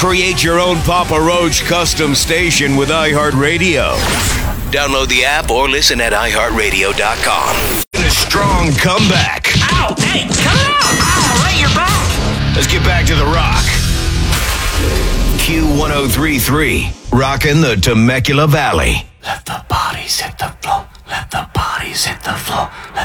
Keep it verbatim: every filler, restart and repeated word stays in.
Create your own Papa Roach custom station with iHeartRadio. Download the app or listen at i heart radio dot com. A strong comeback. Ow! Hey, cut it out! Ow, right, you're back! Let's get back to the rock. Q one oh three point three, rocking the Temecula Valley. Let the bodies hit the floor. Let the bodies hit the floor. Let